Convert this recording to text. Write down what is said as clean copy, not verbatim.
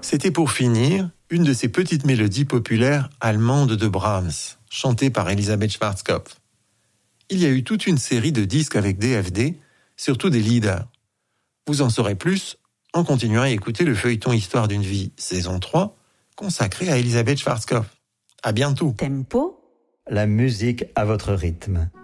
C'était pour finir une de ces petites mélodies populaires allemandes de Brahms, chantée par Elisabeth Schwarzkopf. Il y a eu toute une série de disques avec DFD, surtout des leaders. Vous en saurez plus en continuant à écouter le feuilleton Histoire d'une vie, saison 3, consacré à Elisabeth Schwarzkopf. À bientôt. Tempo. La musique à votre rythme.